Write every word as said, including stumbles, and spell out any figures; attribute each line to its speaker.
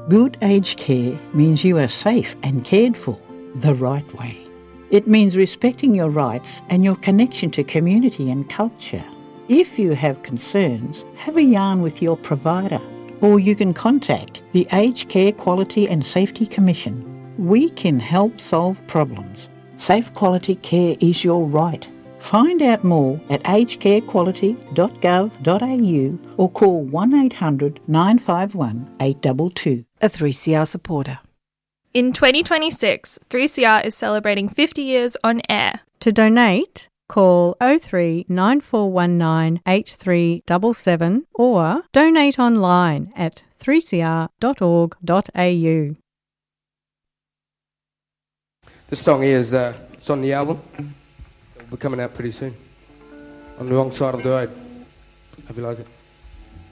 Speaker 1: Good aged care means you are safe and cared for the right way. It means respecting your rights and your connection to community and culture. If you have concerns, have a yarn with your provider, or you can contact the Aged Care Quality and Safety Commission. We can help solve problems. Safe quality care is your right. Find out more at aged care quality dot gov dot a u or call one eight hundred nine five one eight two two.
Speaker 2: A three C R supporter.
Speaker 3: In twenty twenty-six, three C R is celebrating fifty years on air.
Speaker 4: To donate, call oh three nine four one nine eight three seven seven or donate online at three c r dot org dot a u.
Speaker 5: This song here is uh, it's on the album. It'll be coming out pretty soon. On the wrong side of the road. Hope you like it.